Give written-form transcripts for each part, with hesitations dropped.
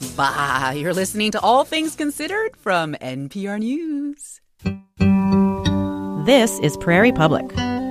Bah, you're listening to All Things Considered from NPR News. This is Prairie Public.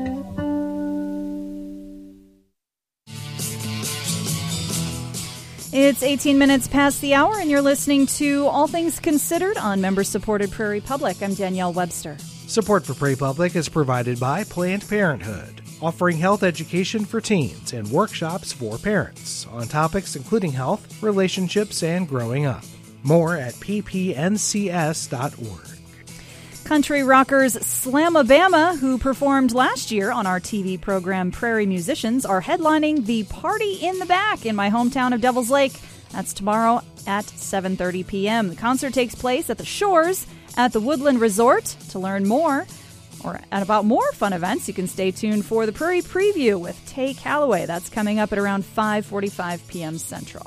It's 18 minutes past the hour, and you're listening to All Things Considered on member-supported Prairie Public. I'm Danielle Webster. Support for Prairie Public is provided by Planned Parenthood, offering health education for teens and workshops for parents on topics including health, relationships, and growing up. More at ppncs.org. Country rockers Slamabama, who performed last year on our TV program Prairie Musicians, are headlining the Party in the Back in my hometown of Devils Lake. That's tomorrow at 7:30 p.m. The concert takes place at the Shores at the Woodland Resort. To learn more and about more fun events, you can stay tuned for the Prairie Preview with Tay Calloway. That's coming up at around 5:45 p.m. Central.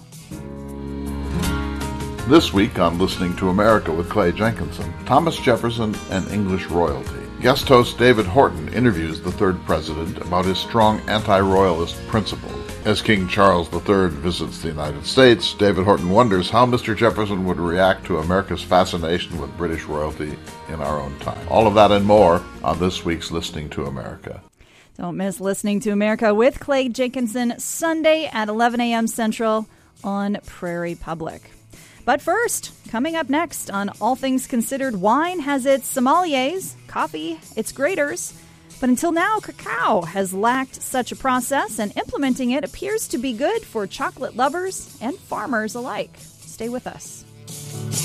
This week on Listening to America with Clay Jenkinson, Thomas Jefferson and English royalty. Guest host David Horton interviews the third president about his strong anti-royalist principles. As King Charles III visits the United States, David Horton wonders how Mr. Jefferson would react to America's fascination with British royalty in our own time. All of that and more on this week's Listening to America. Don't miss Listening to America with Clay Jenkinson, Sunday at 11 a.m. Central on Prairie Public. But first, coming up next on All Things Considered, wine has its sommeliers, coffee its graders. But until now, cacao has lacked such a process, and implementing it appears to be good for chocolate lovers and farmers alike. Stay with us.